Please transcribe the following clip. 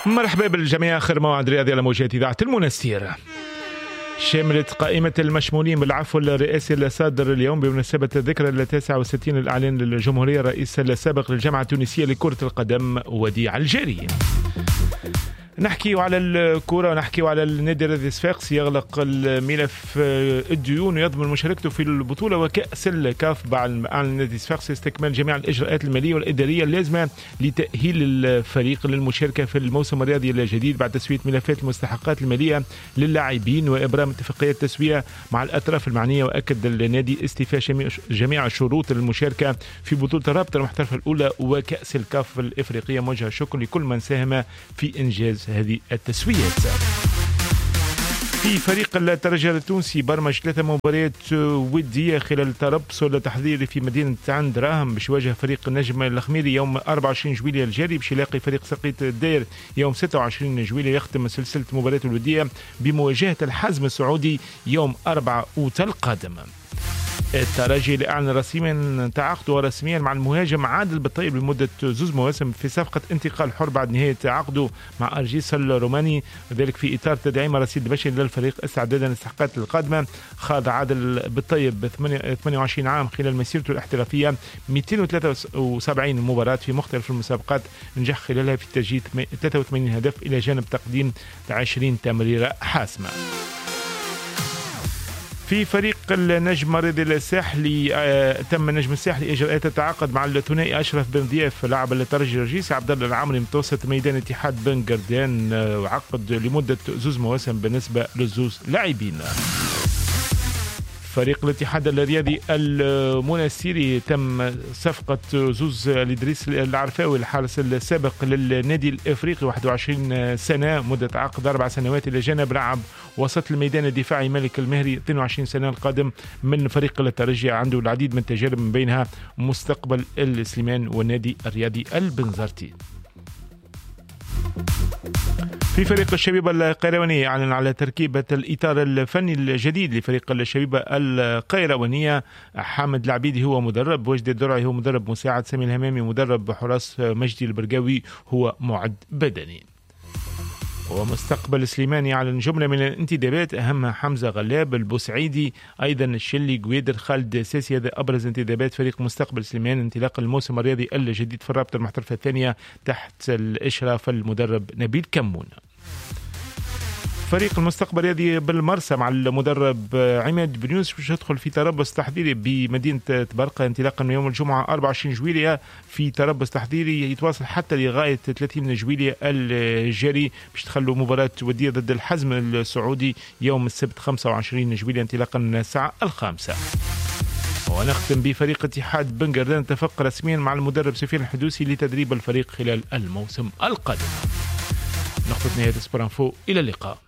مرحبا بالجميع. آخر موعد رياضي على موجات إذاعة المنستير. شملت قائمة المشمولين بالعفو الرئاسي الصادر اليوم بمناسبة الذكرى 69 الإعلان للجمهورية الرئيس السابق للجامعة التونسية لكرة القدم وديع الجاري. نحكي على الكرة ونحكي على النادي الرياضي صفاقس يغلق الملف الديون ويضمن مشاركته في البطولة وكأس الكاف بعد النادي صفاقس استكمال جميع الإجراءات المالية والإدارية اللازمة لتأهيل الفريق للمشاركة في الموسم الرياضي الجديد بعد تسوية ملفات المستحقات المالية للاعبين وإبرام اتفاقية تسوية مع الأطراف المعنية. وأكد النادي استيفاء جميع شروط المشاركة في بطولة الرابطة المحترفة الأولى وكأس الكاف الإفريقية. موجه الشكر لكل من ساهم في إنجاز هذه التسويات. في فريق الترجي التونسي برمج 3 مباريات ودية خلال التربص التحضيري في مدينة عين دراهم باش يواجه فريق النجم الخميري يوم 24 جويلية الجاري، باش يلاقي فريق سقيط الدير يوم 26 جويلية، يختم سلسلة مباريات الودية بمواجهة الحزم السعودي يوم 4 أوت القادم. الترجي اللي أعلن رسميا تعاقده رسميا مع المهاجم عادل بالطيب لمدة 2 مواسم في صفقة انتقال حر بعد نهاية عقده مع أرجيس الروماني، وذلك في إطار تدعيم رصيد بشري للفريق استعدادا للاستحقاقات القادمة. خاض عادل بالطيب 28 عام خلال مسيرته الاحترافية 273 مباراة في مختلف المسابقات، نجح خلالها في تسجيل 83 هدف إلى جانب تقديم 20 تمريرة حاسمة. في فريق النجم الرياضي الساحلي تم النجم الساحلي إجراءات التعاقد مع الثنائي أشرف بن ضياف لاعب الترجي الرئيسي عبد الله العامري متوسط ميدان اتحاد بن قردان، وعقد لمدة 2 مواسم بالنسبة للزوز لاعبين. فريق الاتحاد الرياضي المنستيري تم صفقة زوز الإدريس العرفاوي الحارس السابق للنادي الإفريقي 21 سنة مدة عقد 4 سنوات إلى جانب لاعب وسط الميدان الدفاعي مالك المهري 22 سنة القادم من فريق الترجي، عنده العديد من التجارب من بينها مستقبل السليمان والنادي الرياضي البنزرتي. في فريق الشبيبة القيروانية أعلن على تركيبة الإطار الفني الجديد لفريق الشبيبة القيروانية. حامد العبيدي هو مدرب، وجدي الدرعي هو مدرب مساعد، سامي الهمامي مدرب، حراس مجدي البرقاوي هو معد بدني. ومستقبل سليماني يعلن جملة من الانتدابات أهمها حمزة غلاب البوسعيدي أيضا الشلي قويدر خالد ساسي. هذا أبرز انتدابات فريق مستقبل سليمان انطلاق الموسم الرياضي الجديد في الرابطة المحترفة الثانية تحت الإشراف المدرب نبيل كمون. فريق المستقبل الرياضي بالمرسى مع المدرب عماد بن يوسف باش يدخل في تربص تحضيري بمدينة تبرقة انطلاقا من يوم الجمعة 24 جويلية في تربص تحضيري يتواصل حتى لغاية 30 جويلية الجاري باش تخلوا مباراة ودية ضد الحزم السعودي يوم السبت 25 جويلية انطلاقا من الساعة 5. ونختم بفريق اتحاد بن قردان اتفق رسميا مع المدرب سفيان الحدوسي لتدريب الفريق خلال الموسم القادم. نقطة نهاية سبورانفو، إلى اللقاء.